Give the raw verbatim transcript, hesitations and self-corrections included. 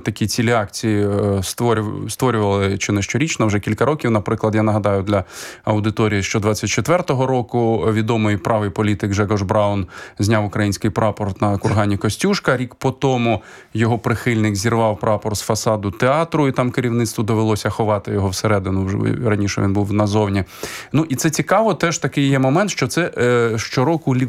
такі цілі акції створювали чи не щорічно, вже кілька років. Наприклад, я нагадаю для аудиторії, що двадцять четвертого року відомий правий політик Жегош Браун зняв український прапор на кургані Костюшка. Рік по тому його прихильник зірвав прапор з фасаду театру, і там керівництву довелося ховати його всередину, вже раніше він був назовні. Ну і це цікаво, теж такий є момент, що це е, щороку